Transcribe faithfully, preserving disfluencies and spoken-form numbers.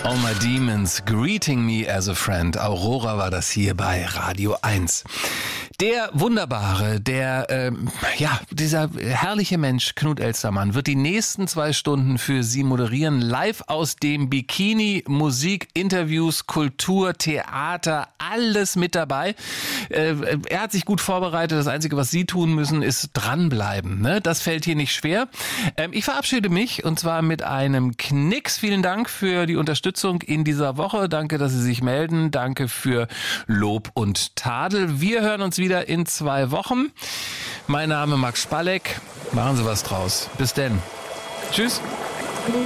All My Demons, Greeting Me as a Friend. Aurora war das hier bei Radio eins. Der wunderbare, der, ähm, ja, dieser herrliche Mensch, Knut Elstermann, wird die nächsten zwei Stunden für Sie moderieren. Live aus dem Bikini, Musik, Interviews, Kultur, Theater, alles mit dabei. Äh, er hat sich gut vorbereitet. Das Einzige, was Sie tun müssen, ist dranbleiben. Ne? Das fällt hier nicht schwer. Ähm, ich verabschiede mich und zwar mit einem Knicks. Vielen Dank für die Unterstützung in dieser Woche. Danke, dass Sie sich melden. Danke für Lob und Tadel. Wir hören uns wieder in zwei Wochen. Mein Name Max Spalleck. Machen Sie was draus. Bis denn. Tschüss.